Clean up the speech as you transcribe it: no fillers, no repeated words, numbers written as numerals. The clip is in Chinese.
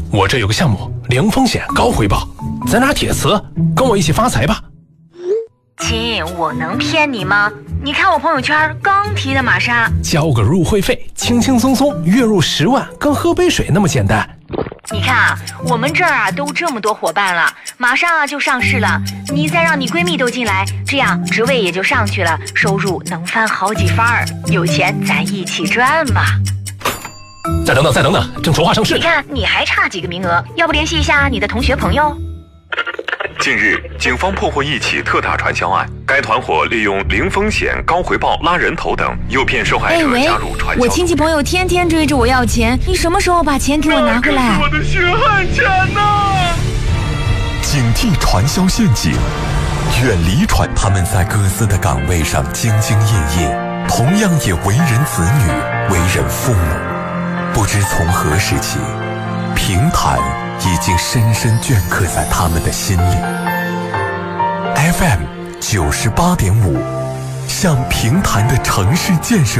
我这有个项目，零风险高回报，咱俩铁磁，跟我一起发财吧。 亲，我能骗你吗？你看我朋友圈刚提的玛莎， 交个入会费，轻轻松松月入10万，跟喝杯水那么简单。 你看啊，我们这儿啊都这么多伙伴了，马上啊就上市了，你再让你闺蜜都进来，这样职位也就上去了，收入能翻好几番儿，有钱咱一起赚嘛。 再等等，正筹划上市。 你看你还差几个名额，要不联系一下你的同学朋友？ 近日，警方破获一起特大传销案，该团伙利用零风险、高回报、拉人头等，诱骗受害者加入传销。 我亲戚朋友天天追着我要钱，你什么时候把钱给我拿回来？ 我的血汗钱呐！ 警惕传销陷阱，远离传。他们在各自的岗位上兢兢业业，同样也为人子女、为人父母。不知从何时起，平坦已经深深镌刻在他们的心里。FM 98.5，向平坦的城市建设